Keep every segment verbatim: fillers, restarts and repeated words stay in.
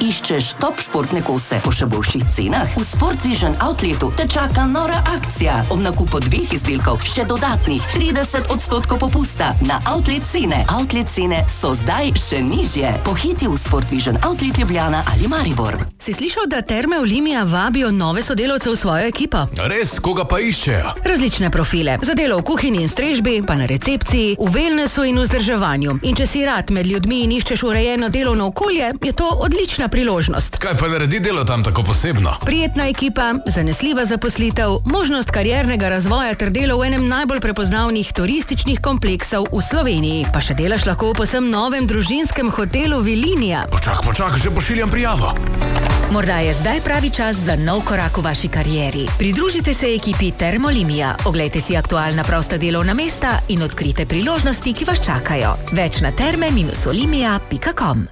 Iščeš top športne kose po še boljših cenah? V Sport Vision Outletu te čaka nora akcija. Ob nakupu dveh izdelkov še dodatnih trideset odstotkov popusta na outlet cene. Outlet cene so zdaj še nižje. Pohiti v Sport Vision Outlet Ljubljana ali Maribor. Si slišal, da Terme Olimia vabijo nove sodelavce v svojo ekipo? Res, koga pa iščejo? Različne profile. Za delo v kuhinji in strežbi, pa na recepciji, v wellnessu in vzdrževanju. In če si rad med ljudmi in iščeš urejeno delovno okolje, je to odlična priložnost. Kaj pa naredi delo tam tako posebno? Prijetna ekipa, zanesljiva zaposlitev, možnost kariernega razvoja ter delo v enem najbolj prepoznavnih turističnih kompleksov v Sloveniji. Pa še delaš lahko v posem novem družinskem hotelu Vilinija. Počak, počak, že pošiljam prijavo. Morda je zdaj pravi čas za nov korak v vaši karieri. Pridružite se ekipi Terme Olimia. Oglejte si aktualna prosta delovna mesta in odkrite priložnosti, ki vas čakajo. Več na terme olimia pika com.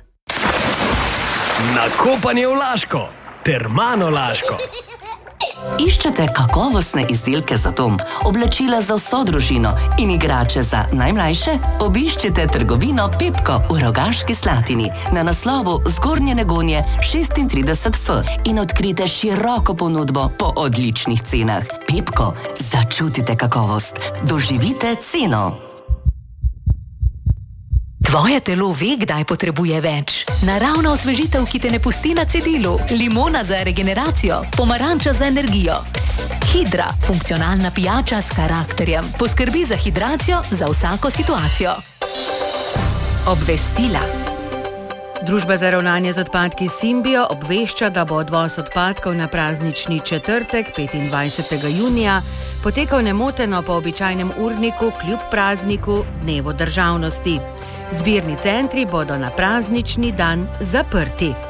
Na kopanje v Laško. Termano Laško. Iščete kakovostne izdelke za dom, oblačila za vso družino in igrače za najmlajše? Obiščite trgovino Pepko v Rogaški Slatini na naslovu Zgornje Negonje šestintrideset F in odkrite široko ponudbo po odličnih cenah. Pepko, začutite kakovost, doživite ceno. Tvoje telo ve, kdaj potrebuje več. Naravna osvežitev, ki te ne pusti na cedilu. Limona za regeneracijo, pomaranča za energijo. Psst, Hidra, funkcionalna pijača s karakterjem. Poskrbi za hidracijo za vsako situacijo. Obvestila. Družba za ravnanje z odpadki Simbio obvešča, da bo odvoz odpadkov na praznični četrtek, petindvajsetega junija, potekal nemoteno po običajnem urniku kljub prazniku Dnevu državnosti. Zbirni centri bodo na praznični dan zaprti.